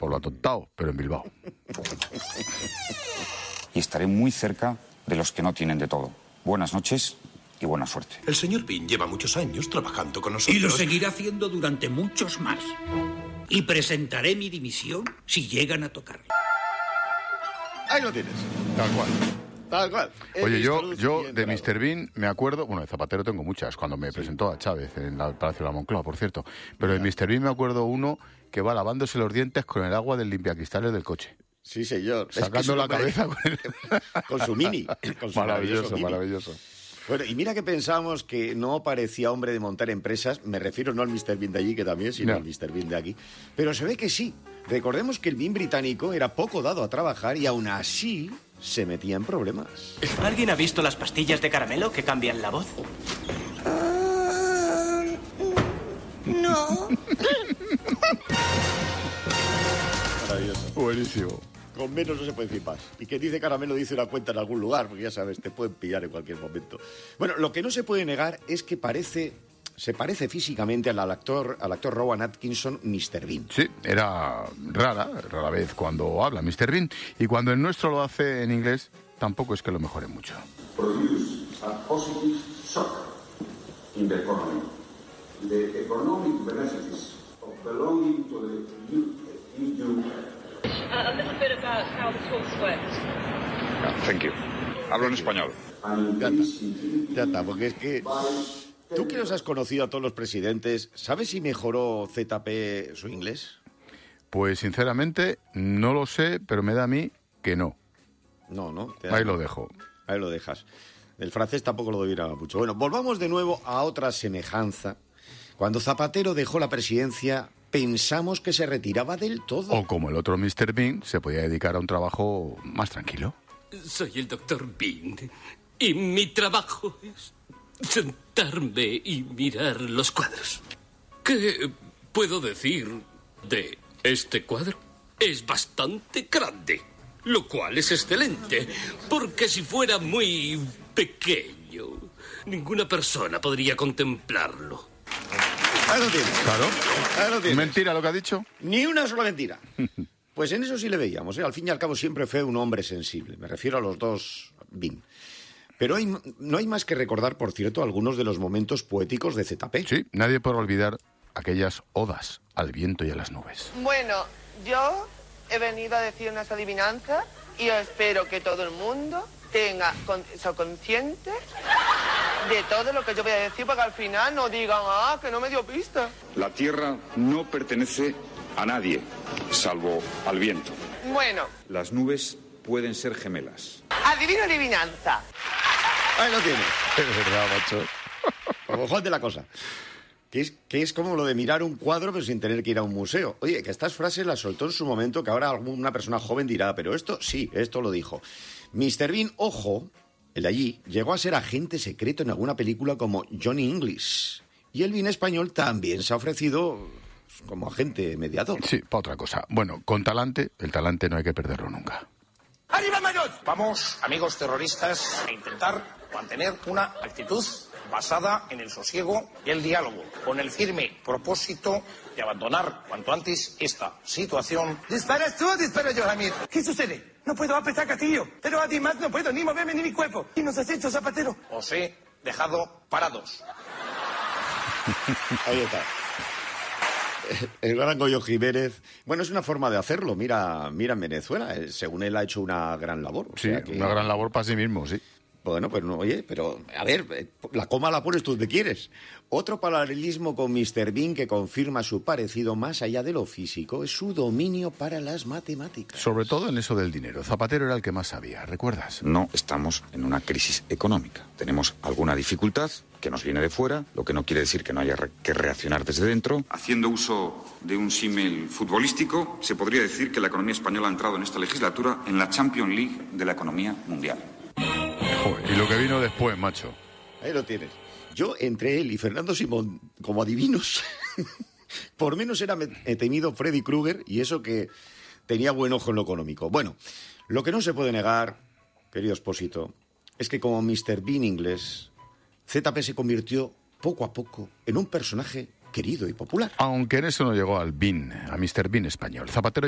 por lo atontado, pero en Bilbao. Y estaré muy cerca de los que no tienen de todo. Buenas noches y buena suerte. El señor Bean lleva muchos años trabajando con nosotros. Y lo seguirá haciendo durante muchos más. Y presentaré mi dimisión si llegan a tocarla. Ahí lo tienes. Tal cual. Tal cual. Oye, yo de Mr. Bean me acuerdo, bueno, de Zapatero tengo muchas, cuando me presentó a Chávez en el Palacio de la Moncloa, por cierto, pero de Mr. Bean me acuerdo uno que va lavándose los dientes con el agua del limpiacristales del coche. Sí, señor. Sacando la cabeza con su mini. Con su maravilloso, mini. maravilloso. Bueno, y mira que pensamos que no parecía hombre de montar empresas, me refiero no al Mr. Bean de allí, que también, sino al Mr. Bean de aquí, pero se ve que sí. Recordemos que el Bean británico era poco dado a trabajar y aún así se metía en problemas. ¿Alguien ha visto las pastillas de caramelo que cambian la voz? No. Maravilloso. Buenísimo. Con menos no se puede decir más. Y quien dice caramelo dice una cuenta en algún lugar, porque ya sabes, te pueden pillar en cualquier momento. Bueno, lo que no se puede negar es que se parece físicamente al actor Rowan Atkinson, Mr. Bean. Sí, era rara vez cuando habla Mr. Bean, y cuando el nuestro lo hace en inglés, tampoco es que lo mejore mucho. Produce a positive shock in the economy. The economic benefits of belonging to the EU. A little bit about how the talks went. Thank you. Hablo en español. Ya está, porque es que tú que los has conocido a todos los presidentes, ¿sabes si mejoró ZP su inglés? Pues sinceramente no lo sé, pero me da a mí que no. No. Ahí lo dejo. Ahí lo dejas. El francés tampoco lo dominaba mucho. Bueno, volvamos de nuevo a otra semejanza. Cuando Zapatero dejó la presidencia, pensamos que se retiraba del todo. O como el otro Mr. Bean, se podía dedicar a un trabajo más tranquilo. Soy el Dr. Bean y mi trabajo es sentarme y mirar los cuadros. ¿Qué puedo decir de este cuadro? Es bastante grande, lo cual es excelente, porque si fuera muy pequeño, ninguna persona podría contemplarlo. Ahí lo tienes. Claro. Ahí lo tienes. ¿Mentira lo que ha dicho? Ni una sola mentira. Pues en eso sí le veíamos, ¿eh? Al fin y al cabo siempre fue un hombre sensible. Me refiero a los dos Bean. Pero no hay más que recordar, por cierto, algunos de los momentos poéticos de ZP. Sí, nadie podrá olvidar aquellas odas al viento y a las nubes. Bueno, yo he venido a decir unas adivinanzas y yo espero que todo el mundo tenga sea consciente de todo lo que yo voy a decir, para que al final no digan, que no me dio pista. La tierra no pertenece a nadie, salvo al viento. Bueno. Las nubes pueden ser gemelas. Adivino adivinanza. Ahí lo tienes. Es verdad, macho. Como Juan de la cosa. Que es como lo de mirar un cuadro pero sin tener que ir a un museo. Oye, que estas frases las soltó en su momento, que ahora alguna persona joven dirá, pero esto sí, esto lo dijo. Mr. Bean, ojo, el de allí, llegó a ser agente secreto en alguna película como Johnny English. Y el Bean español también se ha ofrecido como agente mediador. Sí, para otra cosa. Bueno, con talante, el talante no hay que perderlo nunca. ¡Arriba, Mayot! Vamos, amigos terroristas, a intentar mantener una actitud basada en el sosiego y el diálogo, con el firme propósito de abandonar cuanto antes esta situación. ¿Disparas tú o disparo yo, Hamid? ¿Qué sucede? No puedo apretar gatillo, pero además no puedo ni moverme ni mi cuerpo. ¿Qué nos has hecho, Zapatero? Os he dejado parados. Ahí está. El gran Goyo Jiménez. Bueno, es una forma de hacerlo. Mira en Venezuela. Según él ha hecho una gran labor. O sí, sea que... una gran labor para sí mismo, sí. Bueno, pues no, oye, pero a ver, la coma la pones tú donde quieres. Otro paralelismo con Mr. Bean que confirma su parecido más allá de lo físico es su dominio para las matemáticas. Sobre todo en eso del dinero. Zapatero era el que más sabía, ¿recuerdas? No estamos en una crisis económica. Tenemos alguna dificultad que nos viene de fuera, lo que no quiere decir que no haya que reaccionar desde dentro. Haciendo uso de un símil futbolístico, se podría decir que la economía española ha entrado en esta legislatura en la Champions League de la economía mundial. Joder, y lo que vino después, macho. Ahí lo tienes. Yo, entre él y Fernando Simón, como adivinos, por menos era temido Freddy Krueger, y eso que tenía buen ojo en lo económico. Bueno, lo que no se puede negar, querido Expósito, es que como Mr. Bean inglés, ZP se convirtió poco a poco en un personaje querido y popular. Aunque en eso no llegó al Bean, a Mr. Bean español. Zapatero